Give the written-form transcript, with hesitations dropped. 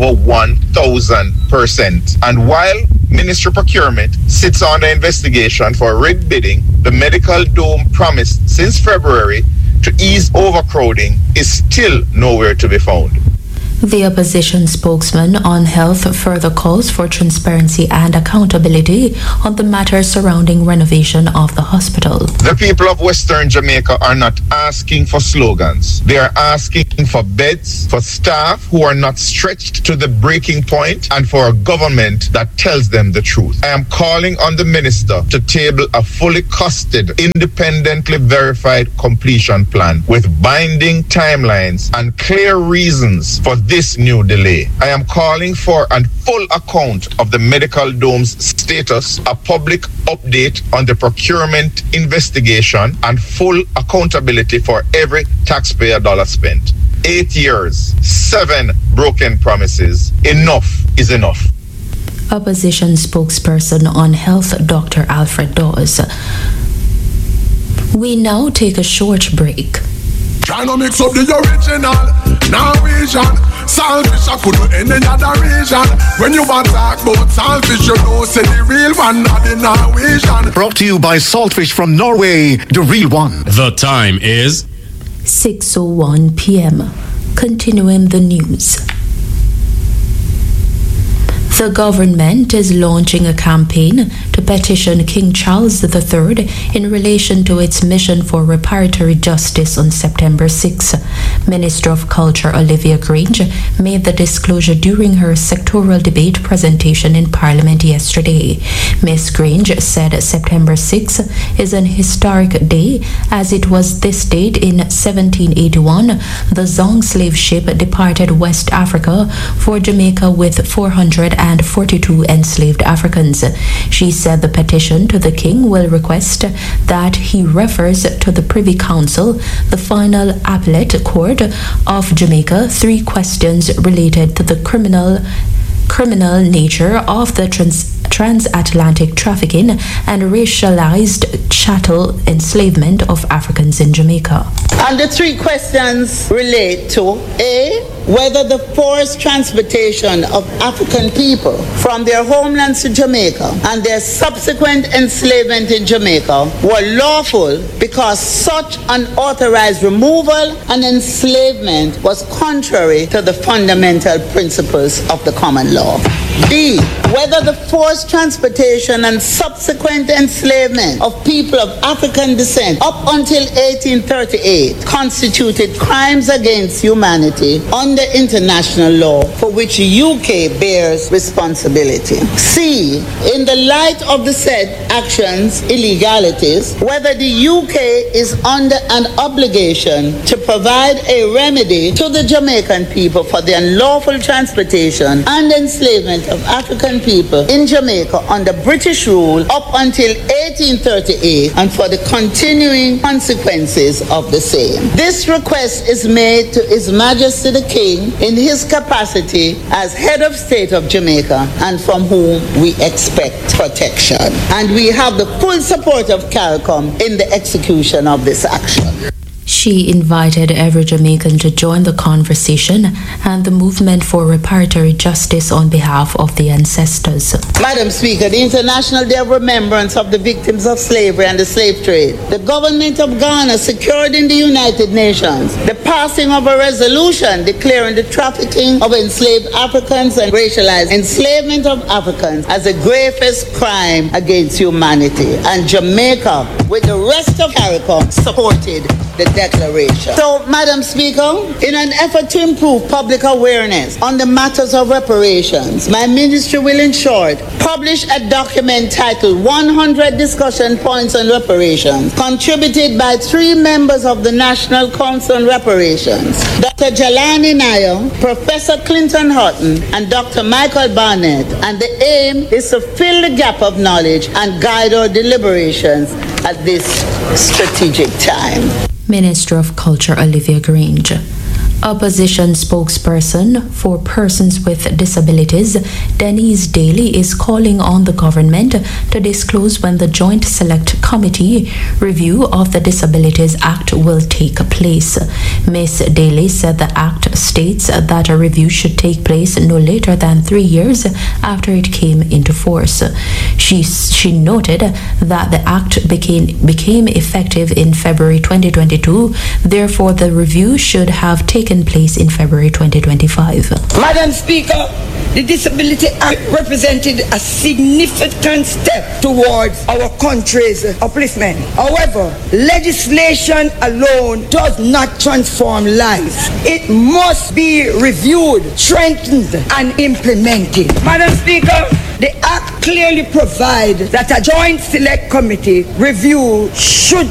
over 1,000%. And while Ministry Procurement sits under investigation for rig bidding, the medical dome promised since February to ease overcrowding is still nowhere to be found. The opposition spokesman on health further calls for transparency and accountability on the matters surrounding renovation of the hospital. The people of Western Jamaica are not asking for slogans. They are asking for beds, for staff who are not stretched to the breaking point, and for a government that tells them the truth. I am calling on the minister to table a fully costed, independently verified completion plan with binding timelines and clear reasons for this new delay. I am calling for a full account of the medical dome's status, a public update on the procurement investigation, and full accountability for every taxpayer dollar spent. 8 years, 7 broken promises. Enough is enough. Opposition spokesperson on health, Dr. Alfred Dawes. We now take a short break. Trying to mix up the original Norwegian saltfish, I could do any other region. When you attack about saltfish, you know say the real one, not the Norwegian. Brought to you by Saltfish from Norway, the real one. The time is 6:01 p.m. Continuing the news. The government is launching a campaign to petition King Charles III in relation to its mission for reparatory justice on September 6. Minister of Culture Olivia Grange made the disclosure during her sectoral debate presentation in Parliament yesterday. Ms. Grange said September 6 is an historic day, as it was this date in 1781 the Zong slave ship departed West Africa for Jamaica with 442 enslaved Africans. She said the petition to the King will request that he refers to the Privy Council, the final appellate court of Jamaica, 3 questions related to the criminal nature of the transatlantic trafficking and racialized chattel enslavement of Africans in Jamaica. And the 3 questions relate to A, whether the forced transportation of African people from their homelands to Jamaica and their subsequent enslavement in Jamaica were lawful because such unauthorized removal and enslavement was contrary to the fundamental principles of the common law. B, whether the forced transportation and subsequent enslavement of people of African descent up until 1838 constituted crimes against humanity under international law for which UK bears responsibility. C, in the light of the said actions, illegalities, whether the UK is under an obligation to provide a remedy to the Jamaican people for the unlawful transportation and enslavement of African people in Jamaica under British rule up until 1838 and for the continuing consequences of the same. This request is made to His Majesty the King in his capacity as head of state of Jamaica, and from whom we expect protection. And we have the full support of CARICOM in the execution of this action. She invited every Jamaican to join the conversation and the movement for reparatory justice on behalf of the ancestors. Madam Speaker, the International Day of Remembrance of the Victims of Slavery and the Slave Trade, the government of Ghana secured in the United Nations the passing of a resolution declaring the trafficking of enslaved Africans and racialized enslavement of Africans as the gravest crime against humanity. And Jamaica, with the rest of CARICOM, supported the declaration. So, Madam Speaker, in an effort to improve public awareness on the matters of reparations, my ministry will in short publish a document titled 100 Discussion Points on Reparations, contributed by 3 members of the National Council on Reparations, Dr. Jelani Nayo, Professor Clinton Houghton, and Dr. Michael Barnett. And the aim is to fill the gap of knowledge and guide our deliberations at this strategic time. Minister of Culture Olivia Grange. Opposition spokesperson for persons with disabilities, Denise Daly, is calling on the government to disclose when the Joint Select Committee review of the Disabilities Act will take place. Ms. Daly said the Act states that a review should take place no later than 3 years after it came into force. She noted that the Act became effective in February 2022, therefore the review should have taken place in February 2025. Madam Speaker, the Disability Act represented a significant step towards our country's upliftment. However, legislation alone does not transform lives. It must be reviewed, strengthened, and implemented. Madam Speaker, the Act clearly provides that a Joint Select Committee review should